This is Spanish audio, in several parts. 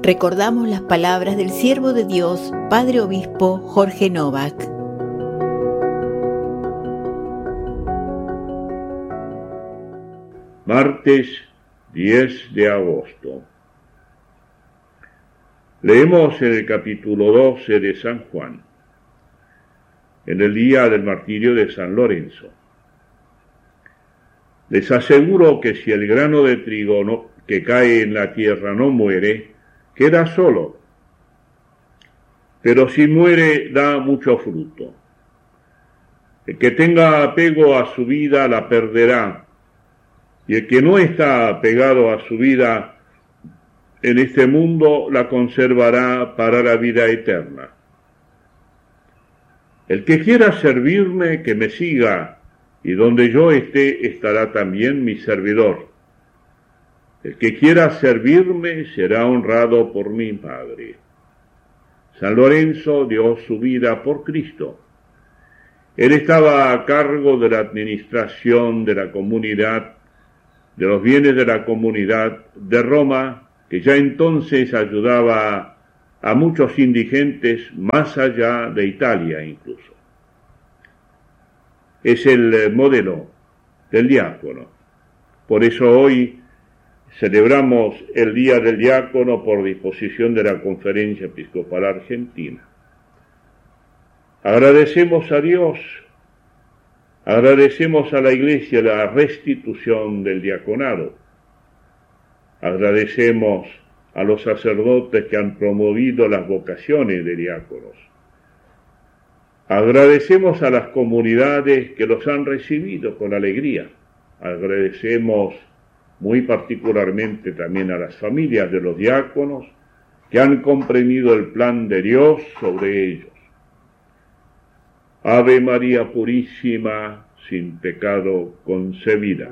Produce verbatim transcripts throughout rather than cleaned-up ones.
Recordamos las palabras del siervo de Dios, Padre Obispo Jorge Novak. Martes diez de agosto. Leemos en el capítulo doce de San Juan, en el día del martirio de San Lorenzo. Les aseguro que si el grano de trigo no, que cae en la tierra no muere, queda solo, pero si muere da mucho fruto. El que tenga apego a su vida la perderá, y el que no está apegado a su vida en este mundo la conservará para la vida eterna. El que quiera servirme, que me siga, y donde yo esté estará también mi servidor. El que quiera servirme será honrado por mi Padre. San Lorenzo dio su vida por Cristo. Él estaba a cargo de la administración de la comunidad, de los bienes de la comunidad de Roma, que ya entonces ayudaba a muchos indigentes más allá de Italia incluso. Es el modelo del diácono. Por eso hoy celebramos el Día del Diácono por disposición de la Conferencia Episcopal Argentina. Agradecemos a Dios, agradecemos a la Iglesia la restitución del diaconado, agradecemos a los sacerdotes que han promovido las vocaciones de diáconos, agradecemos a las comunidades que los han recibido con alegría, agradecemos muy particularmente también a las familias de los diáconos que han comprendido el plan de Dios sobre ellos. Ave María Purísima, sin pecado concebida.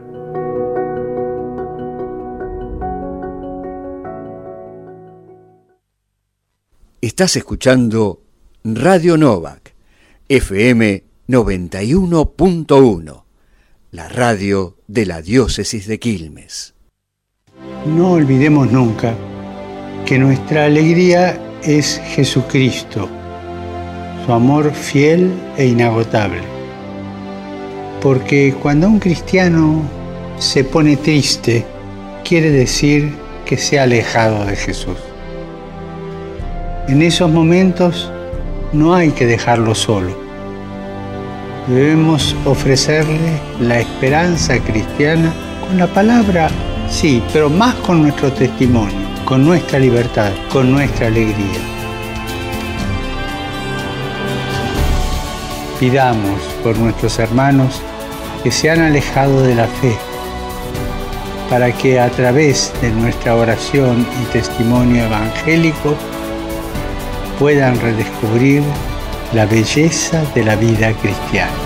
Estás escuchando Radio Novak, F M noventa y uno punto uno. La radio de la diócesis de Quilmes. No olvidemos nunca que nuestra alegría es Jesucristo, su amor fiel e inagotable. Porque cuando un cristiano se pone triste, quiere decir que se ha alejado de Jesús. En esos momentos no hay que dejarlo solo. Debemos ofrecerle la esperanza cristiana con la palabra, sí, pero más con nuestro testimonio, con nuestra libertad, con nuestra alegría. Pidamos por nuestros hermanos que se han alejado de la fe, para que a través de nuestra oración y testimonio evangélico puedan redescubrir la belleza de la vida cristiana.